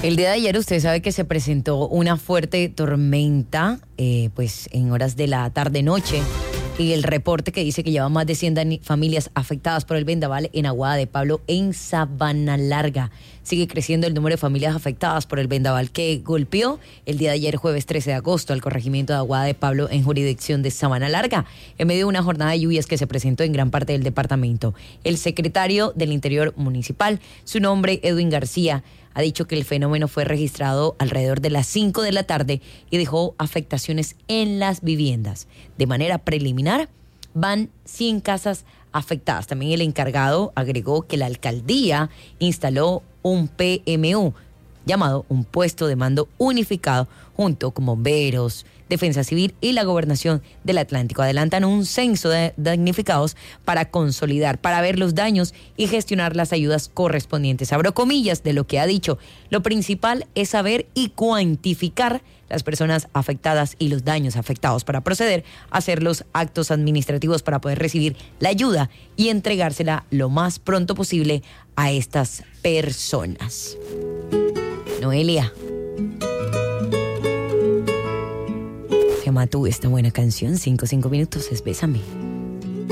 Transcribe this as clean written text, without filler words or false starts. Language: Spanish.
El día de ayer usted sabe que se presentó una fuerte tormenta, pues en horas de la tarde-noche, y el reporte que dice que lleva más de 100 familias afectadas por el vendaval en Aguada de Pablo, en Sabana Larga. Sigue creciendo el número de familias afectadas por el vendaval que golpeó el día de ayer, jueves 13 de agosto, al corregimiento de Aguada de Pablo en jurisdicción de Sabana Larga, en medio de una jornada de lluvias que se presentó en gran parte del departamento. El secretario del Interior Municipal, su nombre Edwin García, ha dicho que el fenómeno fue registrado alrededor de las 5 de la tarde y dejó afectaciones en las viviendas. De manera preliminar, van 100 casas afectadas. También el encargado agregó que la alcaldía instaló un PMU, llamado un puesto de mando unificado, junto con bomberos, Defensa Civil y la Gobernación del Atlántico. Adelantan un censo de damnificados para consolidar, para ver los daños y gestionar las ayudas correspondientes. Abro comillas de lo que ha dicho. Lo principal es saber y cuantificar las personas afectadas y los daños afectados para proceder a hacer los actos administrativos para poder recibir la ayuda y entregársela lo más pronto posible a estas personas. Noelia, llama tú esta buena canción, 5 minutos, es Bésame.